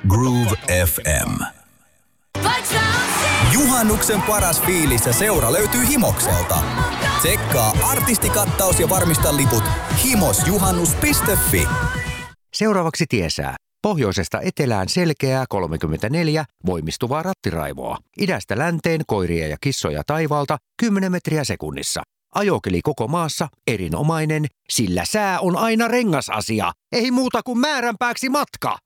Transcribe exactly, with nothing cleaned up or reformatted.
Groove F M. Juhannuksen paras fiilis ja seura löytyy Himokselta. Tsekkaa artistikattaus ja varmista liput himosjuhannus piste fi. Seuraavaksi tiesää. Pohjoisesta etelään selkeää kolmekymmentäneljä voimistuvaa rattiraivoa. Idästä länteen koiria ja kissoja taivaalta kymmenen metriä sekunnissa. Ajokeli koko maassa erinomainen, sillä sää on aina rengasasia. Ei muuta kuin määränpääksi matka.